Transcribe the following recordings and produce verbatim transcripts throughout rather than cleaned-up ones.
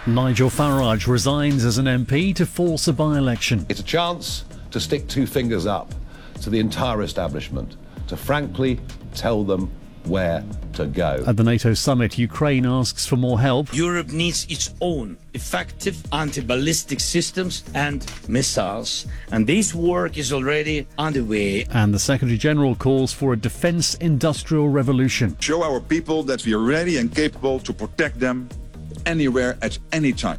Nigel Farage resigns as an M P to force a by-election. It's a chance to stick two fingers up to the entire establishment, to frankly tell them where to go. At the NATO summit, Ukraine asks for more help. Europe needs its own effective anti-ballistic systems and missiles, and this work is already underway. And the Secretary-General calls for a defence industrial revolution. Show our people that we are ready and capable to protect them anywhere at any time.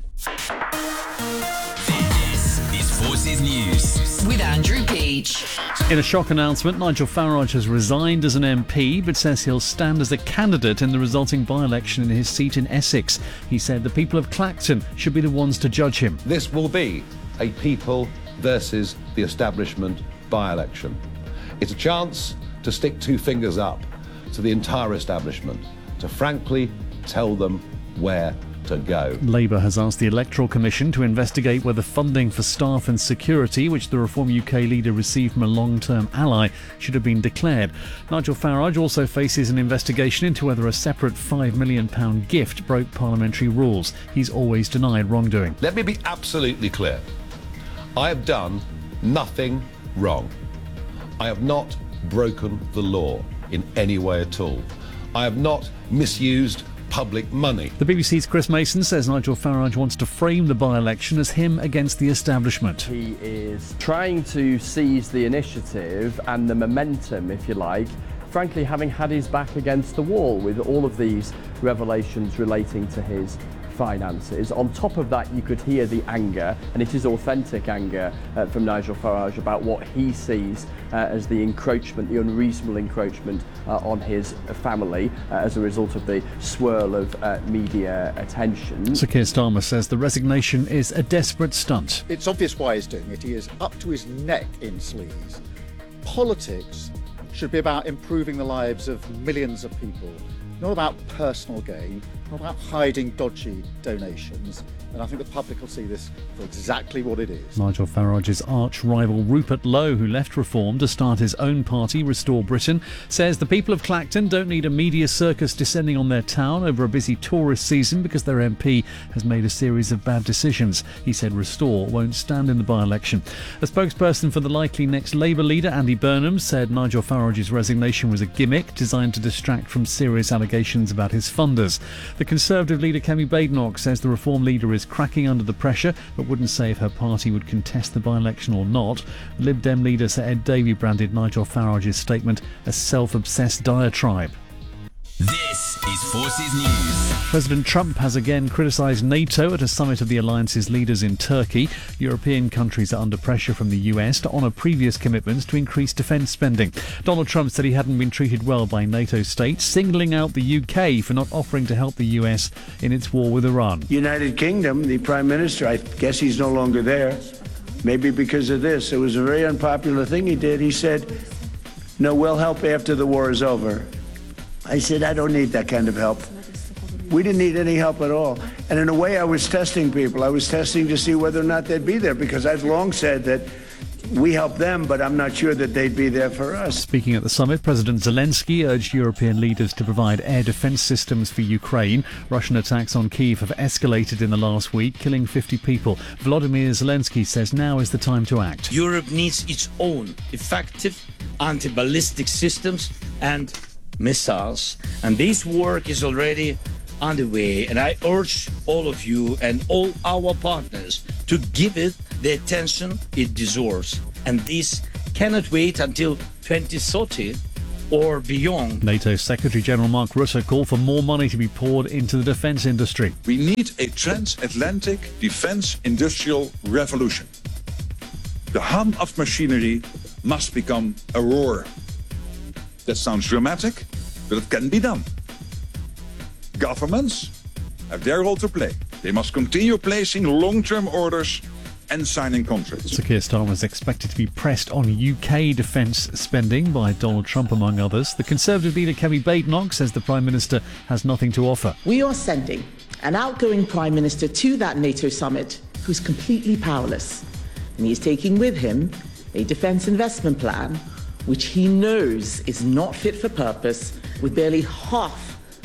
This is Forces News with Andrew Peach. In a shock announcement, Nigel Farage has resigned as an M P but says he'll stand as a candidate in the resulting by-election in his seat in Essex. He said the people of Clacton should be the ones to judge him. This will be a people versus the establishment by-election. It's a chance to stick two fingers up to the entire establishment, to frankly tell them where to go. Labour has asked the Electoral Commission to investigate whether funding for staff and security, which the Reform U K leader received from a long-term ally, should have been declared. Nigel Farage also faces an investigation into whether a separate five million pounds gift broke parliamentary rules. He's always denied wrongdoing. Let me be absolutely clear. I have done nothing wrong. I have not broken the law in any way at all. I have not misused public money. The B B C's Chris Mason says Nigel Farage wants to frame the by-election as him against the establishment. He is trying to seize the initiative and the momentum, if you like, frankly having had his back against the wall with all of these revelations relating to his finances. On top of that, you could hear the anger, and it is authentic anger uh, from Nigel Farage about what he sees uh, as the encroachment, the unreasonable encroachment uh, on his family uh, as a result of the swirl of uh, media attention. Sir Keir Starmer says the resignation is a desperate stunt. It's obvious why he's doing it. He is up to his neck in sleaze. Politics should be about improving the lives of millions of people, not about personal gain, not about hiding dodgy donations. And I think the public will see this for exactly what it is. Nigel Farage's arch-rival Rupert Lowe, who left Reform to start his own party, Restore Britain, says the people of Clacton don't need a media circus descending on their town over a busy tourist season because their M P has made a series of bad decisions. He said Restore won't stand in the by-election. A spokesperson for the likely next Labour leader, Andy Burnham, said Nigel Farage's resignation was a gimmick designed to distract from serious allegations about his funders. The Conservative leader, Kemi Badenoch, says the Reform leader is cracking under the pressure, but wouldn't say if her party would contest the by-election or not. Lib Dem leader Sir Ed Davey branded Nigel Farage's statement a self-obsessed diatribe. This is Forces News. President Trump has again criticised NATO at a summit of the alliance's leaders in Turkey. European countries are under pressure from the U S to honour previous commitments to increase defence spending. Donald Trump said he hadn't been treated well by NATO states, singling out the U K for not offering to help the U S in its war with Iran. United Kingdom, the Prime Minister, I guess he's no longer there, maybe because of this. It was a very unpopular thing he did. He said, no, we'll help after the war is over. I said, I don't need that kind of help. We didn't need any help at all. And in a way, I was testing people. I was testing to see whether or not they'd be there, because I've long said that we help them, but I'm not sure that they'd be there for us. Speaking at the summit, President Zelensky urged European leaders to provide air defence systems for Ukraine. Russian attacks on Kyiv have escalated in the last week, killing fifty people. Volodymyr Zelensky says now is the time to act. Europe needs its own effective anti-ballistic systems and missiles, and this work is already underway, and I urge all of you and all our partners to give it the attention it deserves, and this cannot wait until twenty thirty or beyond. NATO Secretary-General Mark Rutte called for more money to be poured into the defence industry. We need a transatlantic defense industrial revolution. The hum of machinery must become a roar. That sounds dramatic, but it can be done. Governments have their role to play. They must continue placing long-term orders and signing contracts. Sir Keir Starmer is expected to be pressed on U K defence spending by Donald Trump, among others. The Conservative leader Kemi Badenoch says the Prime Minister has nothing to offer. We are sending an outgoing Prime Minister to that NATO summit who's completely powerless. And he's taking with him a defence investment plan which he knows is not fit for purpose, with barely half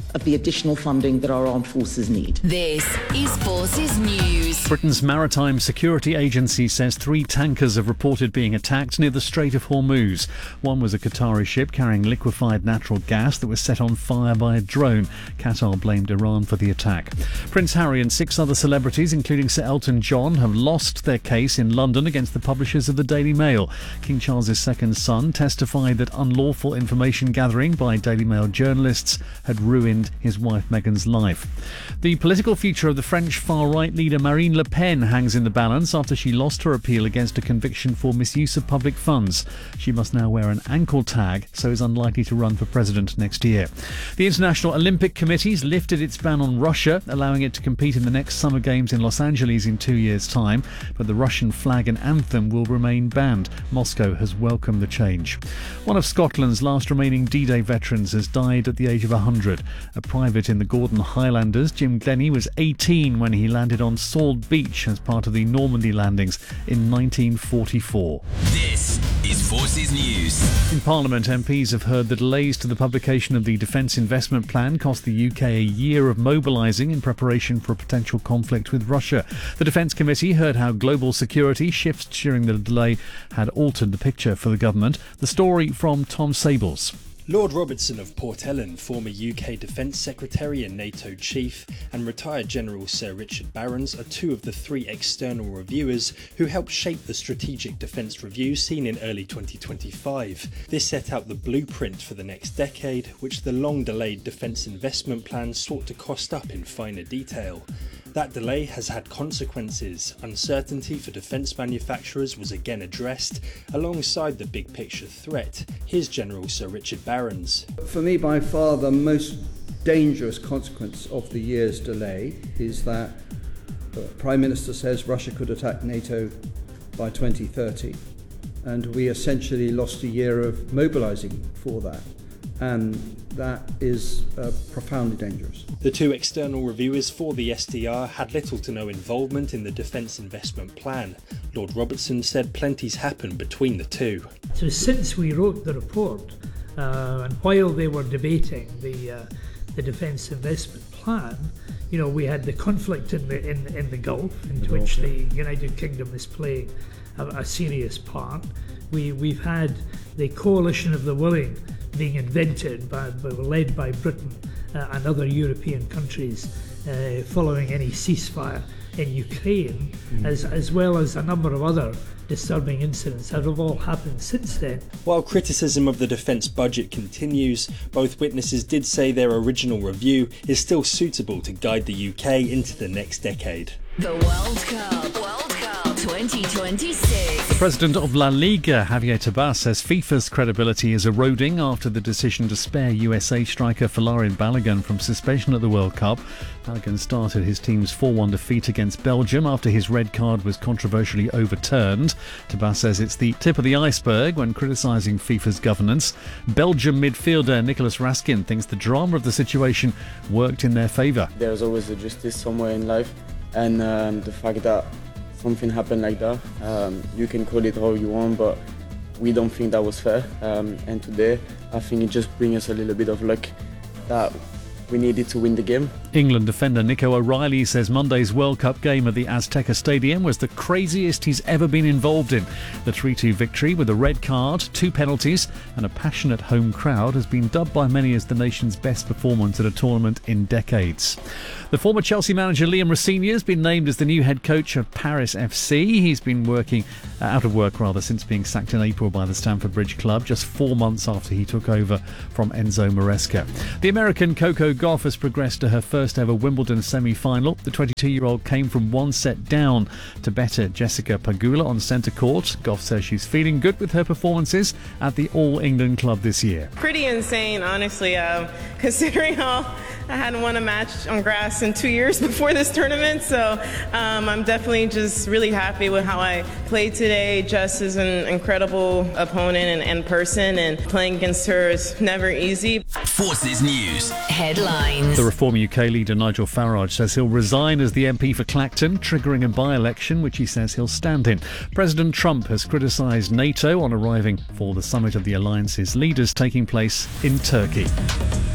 of the additional funding that our armed forces need. This is Forces News. Britain's Maritime Security Agency says three tankers have reported being attacked near the Strait of Hormuz. One was a Qatari ship carrying liquefied natural gas that was set on fire by a drone. Qatar blamed Iran for the attack. Prince Harry and six other celebrities, including Sir Elton John, have lost their case in London against the publishers of the Daily Mail. King Charles's second son testified that unlawful information gathering by Daily Mail journalists had ruined his wife Meghan's life. The political future of the French far-right leader Marine Le Pen hangs in the balance after she lost her appeal against a conviction for misuse of public funds. She must now wear an ankle tag, so is unlikely to run for president next year. The International Olympic Committee's lifted its ban on Russia, allowing it to compete in the next Summer Games in Los Angeles in two years' time, but the Russian flag and anthem will remain banned. Moscow has welcomed the change. One of Scotland's last remaining D-Day veterans has died at the age of one hundred. A private in the Gordon Highlanders, Jim Glennie, was eighteen when he landed on Salt Beach as part of the Normandy landings in nineteen forty-four. This is Forces News. In Parliament, M Ps have heard the delays to the publication of the Defence Investment Plan cost the U K a year of mobilising in preparation for a potential conflict with Russia. The Defence Committee heard how global security shifts during the delay had altered the picture for the government. The story from Tom Sables. Lord Robertson of Port Ellen, former U K Defence Secretary and NATO Chief, and retired General Sir Richard Barrons are two of the three external reviewers who helped shape the Strategic Defence Review seen in early twenty twenty-five. This set out the blueprint for the next decade, which the long-delayed Defence Investment Plan sought to cost up in finer detail. That delay has had consequences. Uncertainty for defence manufacturers was again addressed, alongside the big picture threat. Here's General Sir Richard Barrons. For me, by far the most dangerous consequence of the year's delay is that the Prime Minister says Russia could attack NATO by twenty thirty, and we essentially lost a year of mobilising for that. And that is uh, profoundly dangerous. The two external reviewers for the S D R had little to no involvement in the Defence Investment Plan. Lord Robertson said plenty's happened between the two. So since we wrote the report, uh, and while they were debating the uh, the Defence Investment Plan, you know, we had the conflict in the in, in the Gulf, in the which Gulf, yeah. the United Kingdom is playing a, a serious part. We we've had the coalition of the willing being invented by, by led by Britain uh, and other European countries uh, following any ceasefire in Ukraine, mm. as as well as a number of other disturbing incidents that have all happened since then. While criticism of the defence budget continues, both witnesses did say their original review is still suitable to guide the U K into the next decade. The World Cup, World Cup twenty twenty-six. The president of La Liga, Javier Tebas, says FIFA's credibility is eroding after the decision to spare U S A striker Folarin Balogun from suspension at the World Cup. Balogun started his team's four one defeat against Belgium after his red card was controversially overturned. Tebas says it's the tip of the iceberg when criticising FIFA's governance. Belgium midfielder Nicolas Raskin thinks the drama of the situation worked in their favour. There's always a justice somewhere in life, and um, the fact that something happened like that, um, you can call it how you want, but we don't think that was fair. Um, and today, I think it just brings us a little bit of luck that we needed to win the game. England defender Nico O'Reilly says Monday's World Cup game at the Azteca Stadium was the craziest he's ever been involved in. The three two victory with a red card, two penalties and a passionate home crowd has been dubbed by many as the nation's best performance at a tournament in decades. The former Chelsea manager Liam Rosenior has been named as the new head coach of Paris F C. He's been working uh, out of work rather since being sacked in April by the Stamford Bridge club, just four months after he took over from Enzo Maresca. The American Coco Gauff has progressed to her first ever Wimbledon semi-final. The twenty-two-year-old came from one set down to better Jessica Pegula on centre court. Gauff says she's feeling good with her performances at the All England club this year. Pretty insane, honestly, uh, considering how I hadn't won a match on grass in two years before this tournament, so um, I'm definitely just really happy with how I played today. Jess is an incredible opponent and, and person, and playing against her is never easy. Forces News Headlines. The Reform U K leader Nigel Farage says he'll resign as the M P for Clacton, triggering a by-election which he says he'll stand in. President Trump has criticised NATO on arriving for the summit of the alliance's leaders taking place in Turkey.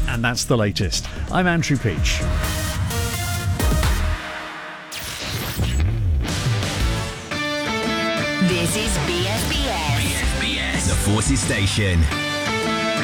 And that's the latest. I'm Andrew Peach. This is B S B S. B S B S, the Forces Station.